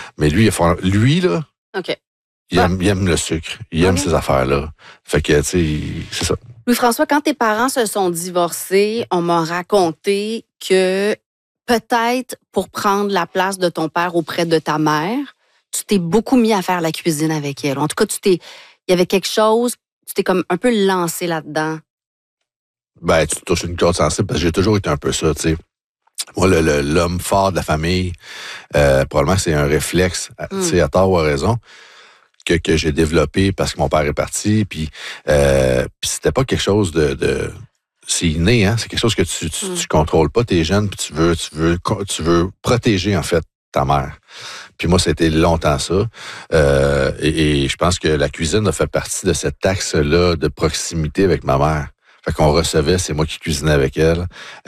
Mais lui là, OK. il aime le sucre. Il aime ces affaires-là. Fait que, tu sais, c'est ça. Louis-François, quand tes parents se sont divorcés, on m'a raconté que peut-être pour prendre la place de ton père auprès de ta mère, tu t'es beaucoup mis à faire la cuisine avec elle. En tout cas, il y avait quelque chose, tu t'es comme un peu lancé là-dedans. Ben, tu touches une corde sensible parce que j'ai toujours été un peu ça, tu sais. Moi, l'homme fort de la famille, probablement c'est un réflexe, tu sais, à tort ou à raison, que j'ai développé parce que mon père est parti, puis c'était pas quelque chose de c'est inné, hein, c'est quelque chose que tu contrôles pas, t'es jeune, puis tu veux protéger, en fait, ta mère. Puis moi, c'était longtemps ça. Et je pense que la cuisine a fait partie de cet axe-là de proximité avec ma mère. Fait qu'on recevait, c'est moi qui cuisinais avec elle.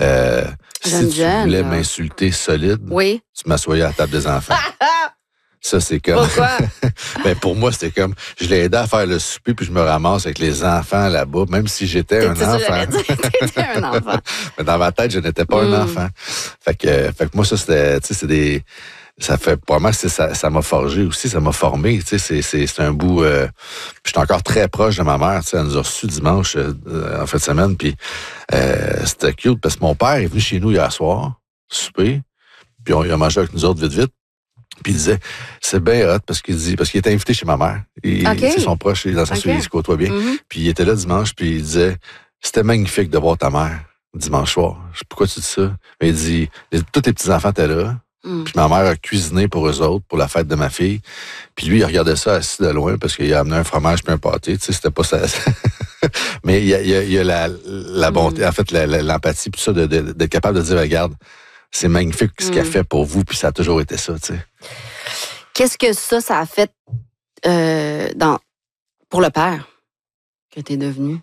Si tu voulais m'insulter solide, tu m'assoyais à la table des enfants. Ça, c'est comme... Pourquoi? Ben, pour moi, c'était comme... Je l'ai aidé à faire le souper, puis je me ramasse avec les enfants là-bas, même si j'étais un enfant. T'étais un enfant. Mais dans ma tête, je n'étais pas un enfant. Fait que moi, ça, c'était... Tu sais, c'est des... Ça fait probablement que ça m'a forgé aussi, ça m'a formé. Tu sais, c'est un bout... je suis encore très proche de ma mère. Tu sais, elle nous a reçus dimanche en fin de semaine, puis c'était cute, parce que mon père est venu chez nous hier soir, souper, puis il a mangé avec nous autres vite. Puis il disait, c'est bien hot parce qu'il était invité chez ma mère. Ils sont proches, dans sa il se côtoie bien. Puis il était là dimanche, puis il disait, c'était magnifique de voir ta mère dimanche soir. Je sais pourquoi tu dis ça. Mais il dit, tous les petits-enfants étaient là. Puis ma mère a cuisiné pour eux autres, pour la fête de ma fille. Puis lui, il regardait ça assis de loin parce qu'il a amené un fromage puis un pâté. Tu sais, c'était pas ça. Mais il y a la bonté, en fait, l'empathie, puis ça, d'être capable de dire, regarde, c'est magnifique ce qu'il a fait pour vous, puis ça a toujours été ça, tu sais. Qu'est-ce que ça a fait pour le père que t'es devenu?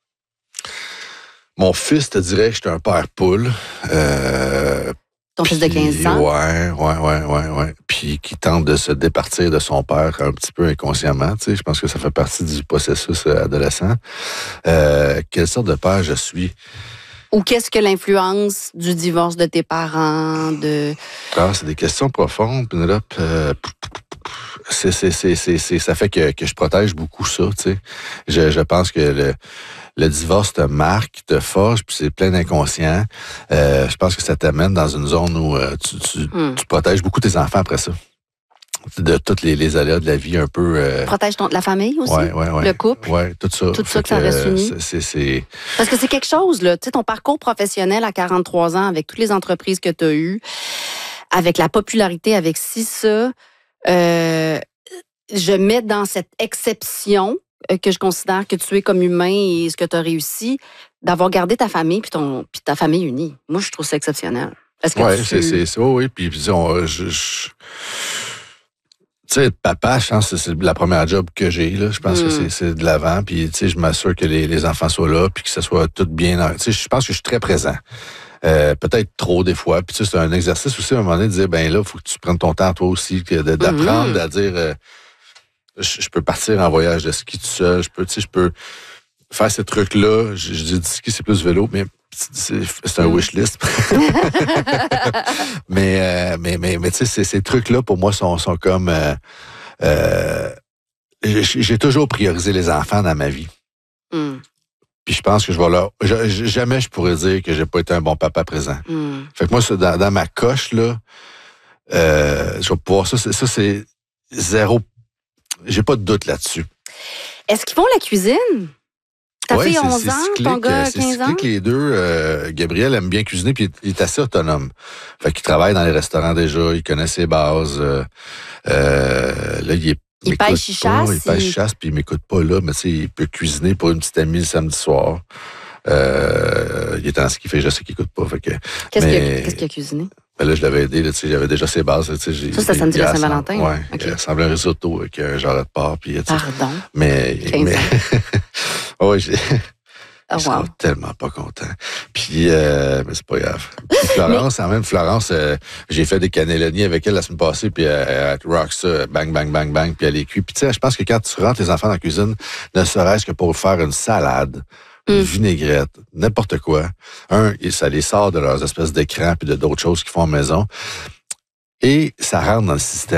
Mon fils te dirait que j'étais un père poule. Ton fils de 15 ans? Ouais. Puis qui tente de se départir de son père un petit peu inconsciemment, tu sais. Je pense que ça fait partie du processus adolescent. Quelle sorte de père je suis? Ou qu'est-ce que l'influence du divorce de tes parents, c'est des questions profondes, Pénélope. Ça fait que je protège beaucoup ça, tu sais. Je pense que le divorce te marque, te forge, puis c'est plein d'inconscient. Je pense que ça t'amène dans une zone où tu protèges beaucoup tes enfants après ça. De toutes les aléas de la vie un peu... Protège la famille aussi? Ouais. Le couple? Oui, tout ça. Tout ça que ça reste uni? Parce que c'est quelque chose, là. Tu sais, ton parcours professionnel à 43 ans, avec toutes les entreprises que tu as eues, avec la popularité, avec ça, je mets dans cette exception que je considère que tu es comme humain et ce que tu as réussi, d'avoir gardé ta famille puis ta famille unie. Moi, je trouve ça exceptionnel. Oui, c'est ça, oui. Puis tu sais, être papa, je pense que c'est la première job que j'ai, là. Je pense que c'est de l'avant. Puis, tu sais, je m'assure que les enfants soient là, puis que ça soit tout bien. Tu sais, je pense que je suis très présent. Peut-être trop des fois. Puis, tu sais, c'est un exercice aussi, à un moment donné, de dire, ben là, il faut que tu prennes ton temps, toi aussi, d'apprendre à dire, je peux partir en voyage de ski tout seul. Je peux faire ces trucs-là. Je dis, du ski, c'est plus vélo, mais c'est un wish list. mais tu sais, ces trucs-là, pour moi, sont comme... j'ai toujours priorisé les enfants dans ma vie. Puis je pense que jamais je pourrais dire que j'ai pas été un bon papa présent. Fait que moi, dans ma coche, là, je vais pouvoir... Ça, c'est zéro... J'ai pas de doute là-dessus. Est-ce qu'ils font la cuisine? Ta fille 11 ans, ton gars 15 ans? C'est cyclique, les deux. Gabriel aime bien cuisiner, puis il est assez autonome. Fait qu'il travaille dans les restaurants déjà, il connaît ses bases. Là, il pêche, il chasse, puis il m'écoute pas là, mais tu sais, il peut cuisiner pour une petite amie le samedi soir. Il est en ski, fait je sais qu'il écoute pas. Fait que, qu'est-ce qu'il a cuisiné? Ben là, je l'avais aidé, là, j'avais déjà ses bases. Ça, c'était samedi de Saint-Valentin? Oui, il ressemblait à un risotto avec un jarret de porc. Pardon? Mais oui, je suis tellement pas content. Puis, mais c'est pas grave. Puis Florence, j'ai fait des cannelloni avec elle la semaine passée, puis elle rock ça, bang, bang, bang, bang, puis elle est cuite. Puis tu sais, je pense que quand tu rentres les enfants dans la cuisine, ne serait-ce que pour faire une salade, une vinaigrette, n'importe quoi, ça les sort de leurs espèces d'écrans puis de d'autres choses qu'ils font à la maison. Et ça rentre dans le système.